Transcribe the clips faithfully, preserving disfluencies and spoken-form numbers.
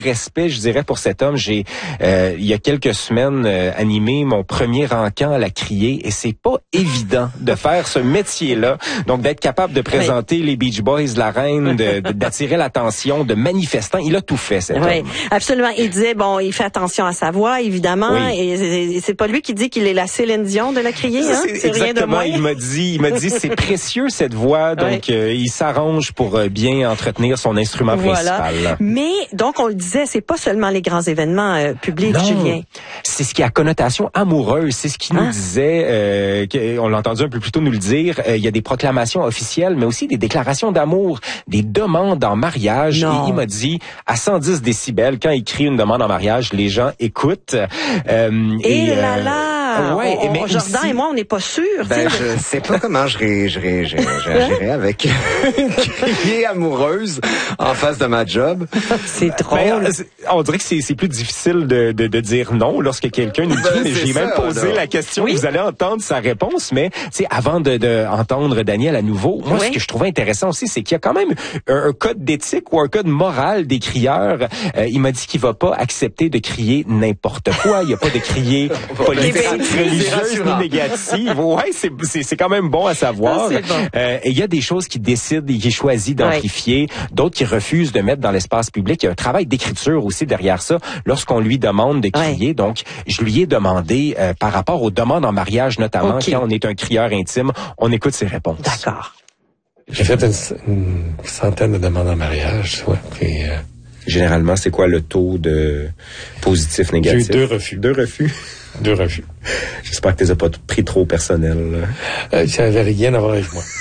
respect, je dirais, pour cet homme. J'ai, euh, il y a quelques semaines, euh, animé mon premier encamp à la criée, et c'est pas évident de faire ce métier-là. Donc, d'être capable de présenter oui. les Beach Boys, la reine, de, de, d'attirer l'attention de manifestants. Il a tout fait, cet oui, homme. Absolument. Il disait, bon, il fait attention à sa voix, évidemment, oui. et, et c'est pas lui qui dit qu'il est la Céline Dion de la criée, hein? C'est, c'est rien de moins. Il m'a dit, il m'a dit, c'est précieux cette voix, donc oui. euh, il s'arrange pour euh, bien entretenir son instrument voilà. principal. Mais, donc, on le disait, c'est pas seulement les grands événements euh, publics, non, Julien. C'est ce qui a connotation amoureuse. C'est ce qu'il hein? nous disait, euh, que, on l'a entendu un peu plus tôt nous le dire, euh, il y a des proclamations officielles, mais aussi des déclarations d'amour, des demandes en mariage. Non. Et il m'a dit, à cent dix décibels, quand il crie une demande en mariage, les gens écoutent. Euh, et, et là là, ouais, on, mais Jordan aussi, et moi, on n'est pas sûrs. Ben, je sais pas comment je réagirais, je réagirais avec une criée amoureuse en face de ma job. C'est drôle. Ben, on dirait que c'est, c'est plus difficile de, de, de dire non lorsque quelqu'un nous dit, ben, mais j'ai ça, même posé là. la question, oui? Vous allez entendre sa réponse, mais avant de, de entendre Daniel à nouveau, moi, oui? ce que je trouvais intéressant aussi, c'est qu'il y a quand même un, un code d'éthique ou un code moral des crieurs. Euh, il m'a dit qu'il va pas accepter de crier n'importe quoi. Il n'y a pas de crier politique, religieuse ni négative. Ouais, c'est, c'est, c'est quand même bon à savoir. Ah, bon. euh, et il y a des choses qu'il décide et qu'il choisit d'amplifier, oui. d'autres qu'il refuse de mettre dans l'espace public. Il y a un travail d'écriture aussi derrière ça lorsqu'on lui demande de crier. Oui. Donc, je lui ai demandé euh, par rapport aux demandes en mariage notamment, okay. quand on est un crieur intime, on écoute ses réponses. D'accord. J'ai fait une, une centaine de demandes en mariage, ouais, puis... Euh... Généralement, c'est quoi le taux de positif, négatif? J'ai eu deux refus. Deux refus? Deux refus. J'espère que tu les as pas pris trop personnel. Euh, ça n'avait rien à voir avec moi.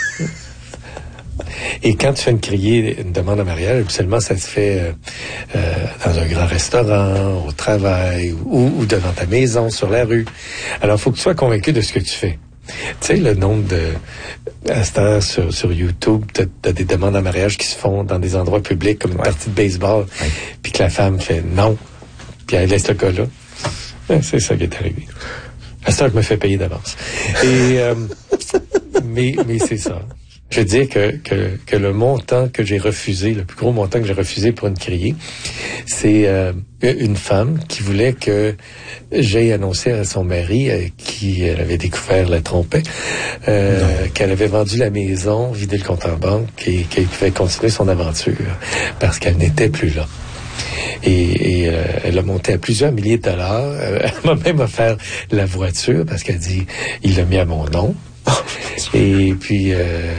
Et quand tu fais une criée, une demande en mariage, habituellement, ça se fait euh, dans un grand restaurant, au travail, ou, ou devant ta maison, sur la rue. Alors, il faut que tu sois convaincu de ce que tu fais. Tu sais, le nombre de... À cette heure, sur, sur YouTube, t'as, t'as des demandes en mariage qui se font dans des endroits publics, comme une ouais. partie de baseball, ouais. puis que la femme fait non, puis elle laisse le gars là. C'est ça qui est arrivé. À cette heure, je me fais payer d'avance. Et euh, mais, mais c'est ça. Je veux dire que, que, que le montant que j'ai refusé, le plus gros montant que j'ai refusé pour une criée, c'est euh, une femme qui voulait que j'aie annoncé à son mari, euh, qui elle avait découvert la trompait, euh, qu'elle avait vendu la maison, vidé le compte en banque et qu'elle pouvait continuer son aventure parce qu'elle n'était plus là. Et, et euh, elle a monté à plusieurs milliers de dollars. Euh, elle m'a même offert la voiture parce qu'elle dit, il l'a mis à mon nom. Et puis... Euh,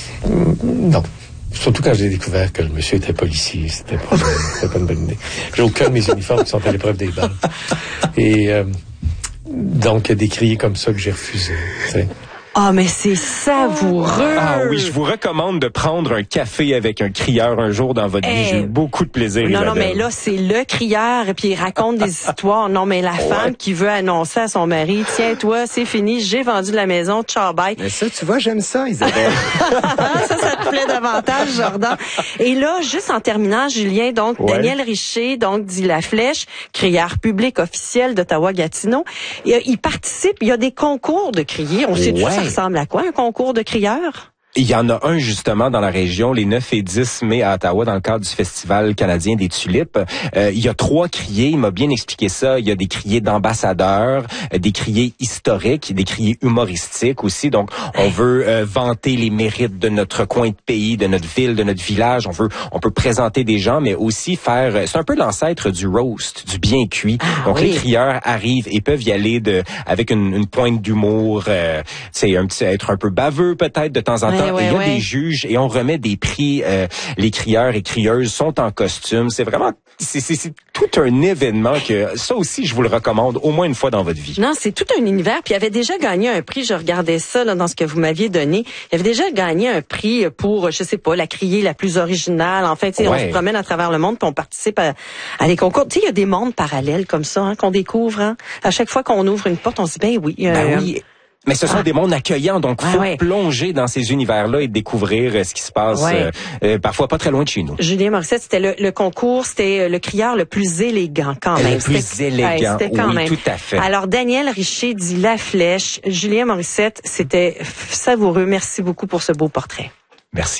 non. Surtout quand j'ai découvert que le monsieur était policier. C'était pas, c'était pas une bonne idée. J'ai aucun de mes uniformes qui sont à l'épreuve des balles. Et euh, donc, il y a des criers comme ça que j'ai refusé. T'sais. Ah, oh, mais c'est savoureux! Ah oui, je vous recommande de prendre un café avec un crieur un jour dans votre hey. vie. J'ai eu beaucoup de plaisir, Non, Isabelle. non, mais là, c'est le crieur, et puis il raconte des histoires. Non, mais la ouais. femme qui veut annoncer à son mari, tiens, toi, c'est fini, j'ai vendu la maison, ciao, bye. Mais ça, tu vois, j'aime ça, Isabelle. ça, ça te plaît davantage, Jordan. Et là, juste en terminant, Julien, donc, ouais. Daniel Richer, donc, dit La Flèche, crieur public officiel d'Ottawa-Gatineau. Et, euh, il participe, il y a des concours de crier. On sait ouais. tout ça ressemble à quoi, un concours de crieurs? Il y en a un justement dans la région, les neuf et dix mai à Ottawa, dans le cadre du Festival canadien des tulipes. Euh, il y a trois criers, il m'a bien expliqué ça. Il y a des criers d'ambassadeurs, euh, des criers historiques, des criers humoristiques aussi. Donc, on veut euh, vanter les mérites de notre coin de pays, de notre ville, de notre village. On veut, on peut présenter des gens, mais aussi faire... C'est un peu l'ancêtre du roast, du bien cuit. Ah, Donc, oui. les crieurs arrivent et peuvent y aller de avec une, une pointe d'humour, euh, c'est un petit être un peu baveux peut-être de temps en temps. Ouais, ouais, et il y a ouais. des juges et on remet des prix. Euh, les crieurs et crieuses sont en costume. C'est vraiment, c'est, c'est, c'est tout un événement que ça aussi, je vous le recommande au moins une fois dans votre vie. Non, c'est tout un univers. Puis il avait déjà gagné un prix. Je regardais ça là dans ce que vous m'aviez donné. Il avait déjà gagné un prix pour, je sais pas, la criée la plus originale. En fait, ouais. on se promène à travers le monde puis on participe à, à des concours. Tu sais, il y a des mondes parallèles comme ça hein, qu'on découvre. Hein. À chaque fois qu'on ouvre une porte, on se dit ben oui. Euh, ben oui. Mais ce sont ah. des mondes accueillants, donc faut ah ouais. plonger dans ces univers-là et découvrir euh, ce qui se passe ouais. euh, euh, parfois pas très loin de chez nous. Julien Morissette, c'était le, le concours, c'était le crieur le plus élégant quand même. Le plus c'était, élégant, ouais, quand oui, même. tout à fait. Alors, Daniel Richer dit La Flèche. Julien Morissette, c'était savoureux. Merci beaucoup pour ce beau portrait. Merci.